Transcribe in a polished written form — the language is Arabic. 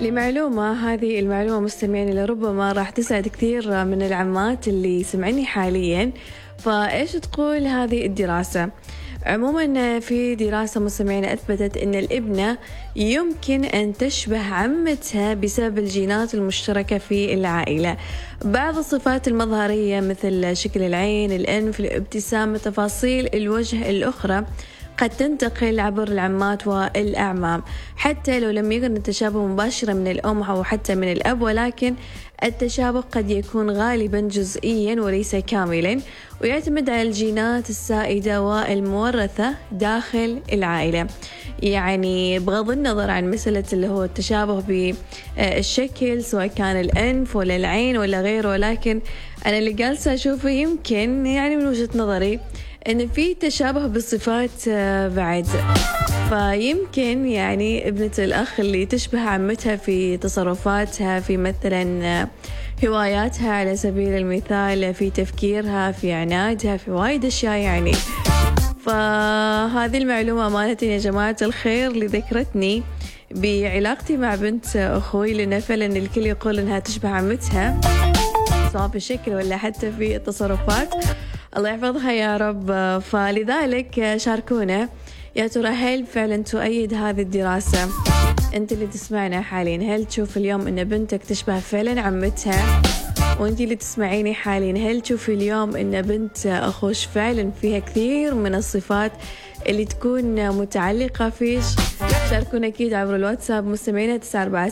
لمعلومة، هذه المعلومة مستمعين لربما راح تسعد كثير من العمات اللي سمعني حاليا. فإيش تقول هذه الدراسة؟ عموما في دراسة مستمعين أثبتت أن الابنة يمكن أن تشبه عمتها بسبب الجينات المشتركة في العائلة. بعض الصفات المظهرية مثل شكل العين، الأنف، الابتسامة، تفاصيل الوجه الأخرى قد تنتقل عبر العمات والأعمام، حتى لو لم يكن التشابه مباشرا من الأم أو حتى من الأب، ولكن التشابه قد يكون غالبا جزئيا وليس كاملا، ويعتمد على الجينات السائدة والمورثة داخل العائلة. يعني بغض النظر عن مسألة اللي هو التشابه بالشكل سواء كان الأنف ولا العين ولا غيره، ولكن أنا اللي جالسة أشوفه يمكن يعني من وجهة نظري إن في تشابه بالصفات بعد. فيمكن يعني ابنة الأخ اللي تشبه عمتها في تصرفاتها، في مثلا هواياتها على سبيل المثال، في تفكيرها، في عنادها، في وايد أشياء يعني. فهذه المعلومة أمانة يا جماعة الخير اللي ذكرتني بعلاقتي مع بنت أخوي، لأن فعلا الكل يقول إنها تشبه عمتها سواء في الشكل ولا حتى في التصرفات. الله يحفظها يا رب. فلذلك شاركونا يا ترى هل فعلا تؤيد هذه الدراسة؟ أنت اللي تسمعنا حاليا، هل تشوف اليوم أن بنتك تشبه فعلا عمتها؟ وأنت اللي تسمعيني حاليا، هل تشوفي اليوم أن بنت أخوش فعلا فيها كثير من الصفات اللي تكون متعلقة فيش؟ شاركونا أكيد عبر الواتساب مستمعينا 947